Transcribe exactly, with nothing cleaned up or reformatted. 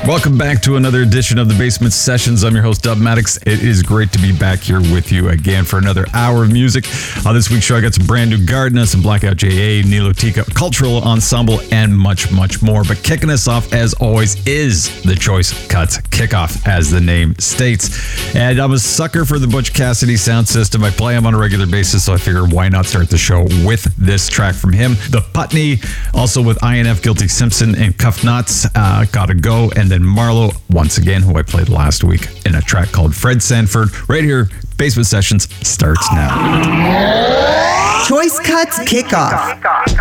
Welcome back to another edition of the Basement Sessions. I'm your host, Dub Maddox. It is great to be back here with you again for another hour of music. On this week's show, I got some brand new Gardner, some Blackout J A, Nilotika Cultural Ensemble, and much, much more. But kicking us off, as always, is the Choice Cuts Kickoff, as the name states. And I'm a sucker for the Butch Cassidy sound system. I play him on a regular basis, so I figured why not start the show with this track from him. The Putney, also with I N F, Guilty Simpson, and Cuff Knots, uh, Gotta Go, and then Marlowe, once again, who I played last week in a track called Fred Sanford. Right here, Basement Sessions starts now. Choice Cuts Kickoff.